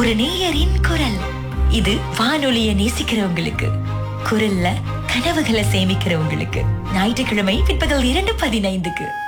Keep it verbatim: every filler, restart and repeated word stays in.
ஒரு நேயரின் குரல். இது வானொலியை நேசிக்கிறவங்களுக்கு, குரல்ல கனவுகளை சேமிக்கிறவங்களுக்கு. ஞாயிற்றுக்கிழமை பிற்பகல் இரண்டு பதினைந்துக்கு